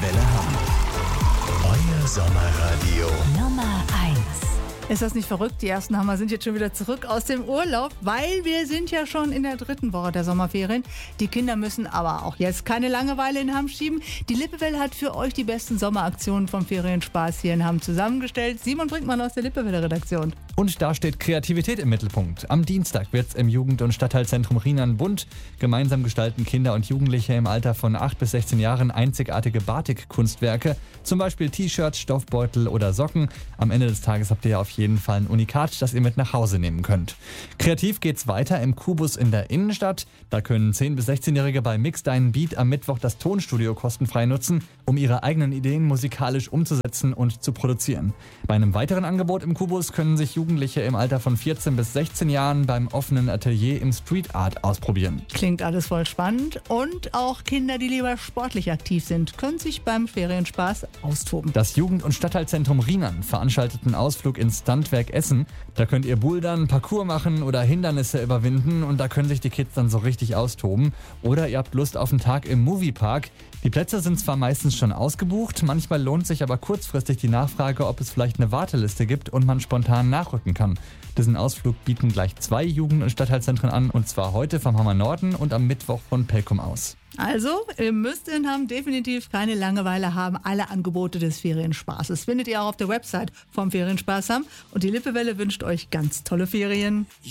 Welle Hamm. Euer Sommerradio. Nummer 1. Ist das nicht verrückt? Die ersten Hammer sind jetzt schon wieder zurück aus dem Urlaub, weil wir sind ja schon in der 3. Woche der Sommerferien. Die Kinder müssen aber auch jetzt keine Langeweile in Hamm schieben. Die Lippewelle hat für euch die besten Sommeraktionen vom Ferienspaß hier in Hamm zusammengestellt. Simon Brinkmann aus der Lippewelle-Redaktion. Und da steht Kreativität im Mittelpunkt. Am Dienstag wird es im Jugend- und Stadtteilzentrum Rheinland bunt. Gemeinsam gestalten Kinder und Jugendliche im Alter von 8 bis 16 Jahren einzigartige Batik-Kunstwerke. Zum Beispiel T-Shirts, Stoffbeutel oder Socken. Am Ende des Tages habt ihr ja auf jeden Fall ein Unikat, das ihr mit nach Hause nehmen könnt. Kreativ geht's weiter im Kubus in der Innenstadt. Da können 10- bis 16-Jährige bei Mix Deinen Beat am Mittwoch das Tonstudio kostenfrei nutzen, um ihre eigenen Ideen musikalisch umzusetzen und zu produzieren. Bei einem weiteren Angebot im Kubus können sich Jugendliche im Alter von 14 bis 16 Jahren beim offenen Atelier im Street Art ausprobieren. Klingt alles voll spannend. Und auch Kinder, die lieber sportlich aktiv sind, können sich beim Ferienspaß austoben. Das Jugend- und Stadtteilzentrum Rheinland veranstaltet einen Ausflug ins Standwerk Essen. Da könnt ihr Bouldern, Parcours machen oder Hindernisse überwinden und da können sich die Kids dann so richtig austoben. Oder ihr habt Lust auf einen Tag im Moviepark. Die Plätze sind zwar meistens schon ausgebucht, manchmal lohnt sich aber kurzfristig die Nachfrage, ob es vielleicht eine Warteliste gibt und man spontan nachrücken kann. Diesen Ausflug bieten gleich 2 Jugend- und Stadtteilzentren an, und zwar heute vom Hammer Norden und am Mittwoch von Pelkum aus. Also, ihr müsst in Hamm definitiv keine Langeweile haben. Alle Angebote des Ferienspaßes findet ihr auch auf der Website vom Ferienspaß Hamm. Und die Lippewelle wünscht euch ganz tolle Ferien.